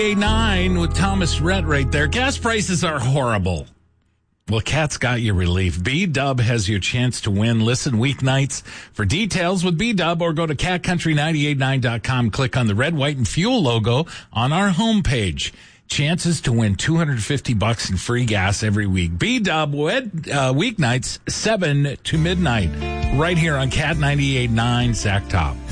A9 with Thomas Rhett right there. Gas prices are horrible. Well, Cat's got your relief. B-Dub has your chance to win. Listen weeknights for details with B-Dub or go to catcountry989.com. Click on the red, white, and fuel logo on our homepage. Chances to win $250 in free gas every week. B-Dub weeknights 7 to midnight right here on Cat 98.9 Sack Top.